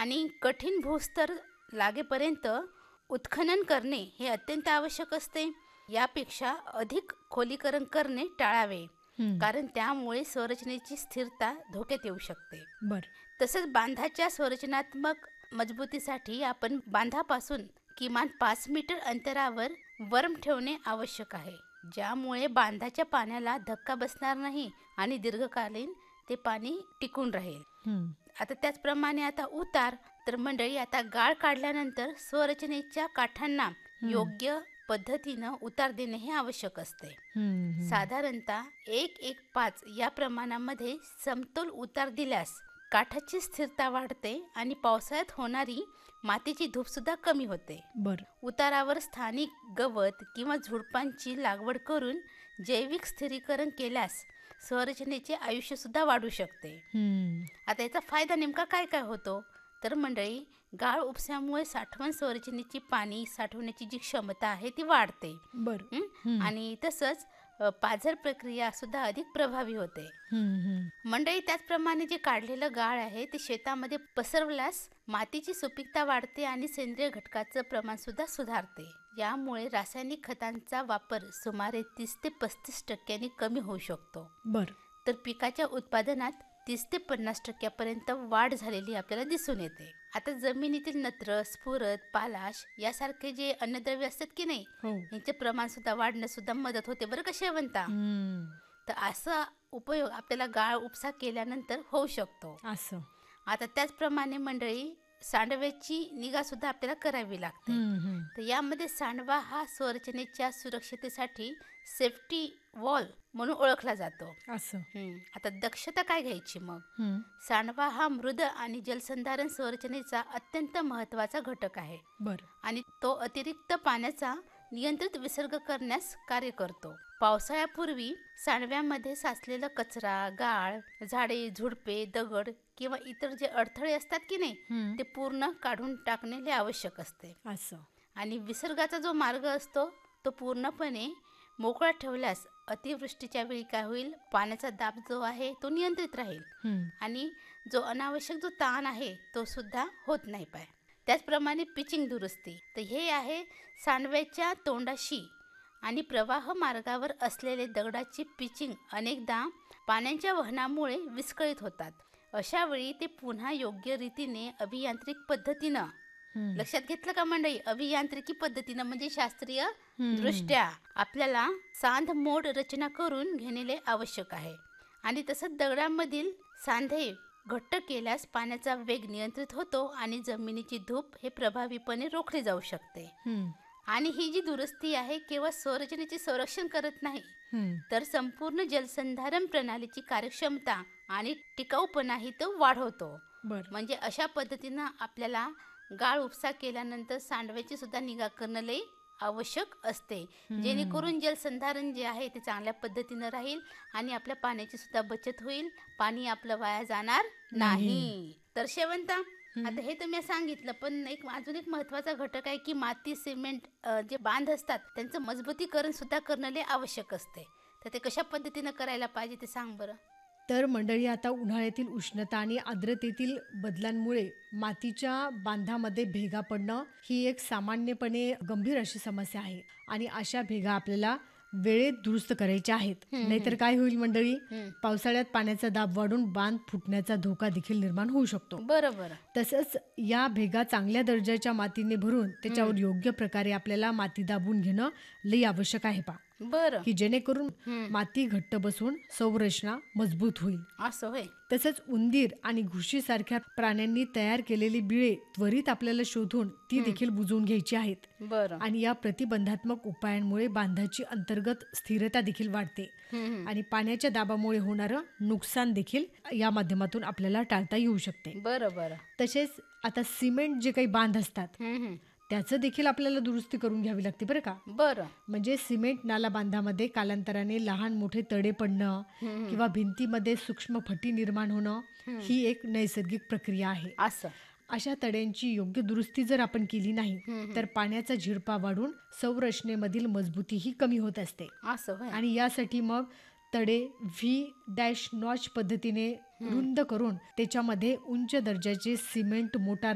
आणि कठीण भूस्तर लागेपर्यंत उत्खनन करणे हे अत्यंत आवश्यक असते. यापेक्षा अधिक खोलीकरण करणे टाळावे, कारण त्यामुळे संरचनेची स्थिरता धोक्यात येऊ शकते. बर. तसंच बांधाच्या संरचनात्मक मजबूतीसाठी आपण बांधापासून किमान 5 मीटर अंतरावर वर्म ठेवणे आवश्यक आहे, ज्यामुळे बांधाच्या पाण्याला धक्का बसणार नाही आणि दीर्घकालीन ते पाणी टिकून राहील. आता त्याचप्रमाणे आता उतार, तर मंडळी आता गाळ काढल्यानंतर संरचनेच्या काठांना योग्य पद्धतीनं उतार देणे हे आवश्यक असते. साधारणतः 1:5 या प्रमाणामध्ये समतोल उतार दिल्यास काठाची स्थिरता वाढते आणि पावसाळ्यात होणारी मातीची धूप सुद्धा कमी होते. बर. उतारावर स्थानिक गवत किंवा झुडपांची लागवड करून जैविक स्थिरीकरण केल्यास संरचनेचे आयुष्य सुद्धा वाढू शकते. आता याचा फायदा नेमका काय काय होतो, तर मंडळी गाळ उपशामुळे साठवण संरचनेची पाणी साठवण्याची जी क्षमता आहे ती वाढते. बर. आणि तसंच पाझर प्रक्रिया सुद्धा अधिक प्रभावी होते. मंडळी त्याचप्रमाणे जे काढलेलं गाळ आहे ते शेतामध्ये पसरवल्यास मातीची सुपीकता वाढते आणि सेंद्रिय घटकाचं प्रमाण सुद्धा सुधारते. यामुळे रासायनिक खतांचा वापर सुमारे 30 ते 35% कमी होऊ शकतो. बर. तर पिकाच्या उत्पादनात 30 ते 50% वाढ झालेली आपल्याला दिसून येते. आता जमिनीतील नत्र, स्फुरद, पालाश यासारखे जे अन्नद्रव्य असतात की नाही, यांचे प्रमाण सुद्धा वाढण्यास सुद्धा मदत होते बरं का शेवंता. तर असा उपयोग आपल्याला गाळ उपसा केल्यानंतर होऊ शकतो. असं. आता त्याचप्रमाणे मंडळी सांडव्याची निगा सुद्धा आपल्याला करावी लागते. तर यामध्ये सांडवा हा संरचनेच्या सुरक्षतेसाठी सेफ्टी वॉल म्हणून ओळखला जातो. असं. आता दक्षता काय घ्यायची मग, सांडवा हा मृद आणि जलसंधारण संरचनेचा अत्यंत महत्वाचा घटक आहे. बर. आणि तो अतिरिक्त पाण्याचा नियंत्रित विसर्ग करण्यास कार्य करतो. पावसाळ्यापूर्वी सांडव्यामध्ये साचलेला कचरा, गाळ, झाडे, झुडपे, दगड किंवा इतर जे अडथळे असतात की नाही, ते पूर्ण काढून टाकणे आवश्यक असते. असं. आणि विसर्गाचा जो मार्ग असतो तो पूर्णपणे मोकळा ठेवल्यास अतिवृष्टीच्या वेळी काय होईल, पाण्याचा दाब जो आहे तो नियंत्रित राहील आणि जो अनावश्यक जो ताण आहे तो सुद्धा होत नाही पाय. त्याचप्रमाणे पिचिंग दुरुस्ती, तर हे आहे सांडव्याच्या तोंडाशी आणि प्रवाह मार्गावर असलेले दगडाची पिचिंग अनेकदा पाण्याच्या वहनामुळे विस्कळीत होतात. अशा वेळी ते पुन्हा योग्य रीतीने अभियांत्रिक पद्धतीनं, लक्षात घेतलं का मंडळी, अभियांत्रिकी पद्धतीनं म्हणजे शास्त्रीय दृष्ट्या आपल्याला सांध मोड रचना करून घेणे आवश्यक आहे. आणि तसंच दगडांमधील सांधे घट्ट केल्यास पाण्याचा वेग नियंत्रित होतो आणि जमिनीची धूप हे प्रभावीपणे रोखली जाऊ शकते. आणि ही जी दुरुस्ती आहे केवळ संरचनेचे संरक्षण करत नाही, तर संपूर्ण जलसंधारण प्रणालीची कार्यक्षमता आणि टिकाऊपणाही तो वाढवतो. म्हणजे अशा पद्धतीनं आपल्याला गाळ उपसा केल्यानंतर सांडव्याची सुद्धा निगा करणं लई आवश्यक असते, जेणेकरून जलसंधारण जे आहे ते चांगल्या पद्धतीनं राहील आणि आपल्या पाण्याची सुद्धा बचत होईल, पाणी आपलं वाया जाणार नाही. तर शेवंता, आता हे तर मी सांगितलं, पण अजून एक महत्वाचा घटक आहे की माती सिमेंट जे बांध असतात त्यांचं मजबूतीकरण सुद्धा करणं आवश्यक असते. तर ते कशा पद्धतीनं करायला पाहिजे ते सांग बरं. तर मंडळी, आता उन्हाळ्यातील उष्णता आणि आर्द्रतेतील बदलांमुळे मातीच्या बांधामध्ये भेगा पडणं ही एक सामान्यपणे गंभीर अशी समस्या आहे आणि अशा भेगा आपल्याला वेळेत दुरुस्त करायच्या आहेत. नाहीतर काय होईल मंडळी, पावसाळ्यात पाण्याचा दाब वाढून बांध फुटण्याचा धोका देखील निर्माण होऊ शकतो. बरोबर. तसंच या भेगा चांगल्या दर्जाच्या मातीने भरून त्याच्यावर योग्य प्रकारे आपल्याला माती दाबून घेणं लई आवश्यक आहे बरं, की जेणेकरून माती घट्ट बसून संरचना मजबूत होईल. असं होय. तसंच उंदीर आणि घुशी सारख्या प्राण्यांनी तयार केलेली बिळे त्वरित आपल्याला शोधून ती देखील बुजवून घ्यायची आहेत. बरं. आणि या प्रतिबंधात्मक उपायांमुळे बांधाची अंतर्गत स्थिरता देखील वाढते आणि पाण्याच्या दाबामुळे होणारं नुकसान देखील या माध्यमातून आपल्याला टाळता येऊ शकते. बरोबर. तसेच आता सिमेंट जे काही बांध असतात त्याचं देखील आपल्याला दुरुस्ती करून घ्यावी लागते बरं का. बरं. म्हणजे सिमेंट नाला बांधामध्ये कालांतराने लहान मोठे तडे पडणं किंवा भिंतीमध्ये सूक्ष्म फटी निर्माण होणं ही एक नैसर्गिक प्रक्रिया आहे. असं. अशा तड्यांची योग्य दुरुस्ती जर आपण केली नाही तर पाण्याचा झिरपा वाढून संरचनेमधील मजबूतीही कमी होत असते. असं. आणि यासाठी मग तडे V- नॉच पद्धतीने रुंद करून त्याच्यामध्ये उंच दर्जाचे सिमेंट मोटार